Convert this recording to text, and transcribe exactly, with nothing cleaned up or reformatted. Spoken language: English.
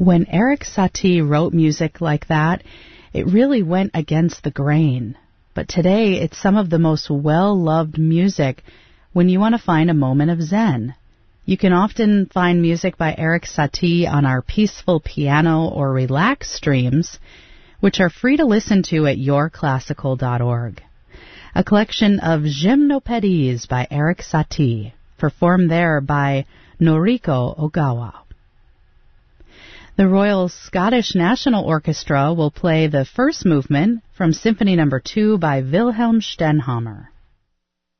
When Erik Satie wrote music like that, it really went against the grain. But today, it's some of the most well-loved music when you want to find a moment of zen. You can often find music by Erik Satie on our Peaceful Piano or Relax streams, which are free to listen to at your classical dot org. A collection of Gymnopédies by Erik Satie, performed there by Noriko Ogawa. The Royal Scottish National Orchestra will play the first movement from Symphony Number two by Wilhelm Stenhammar.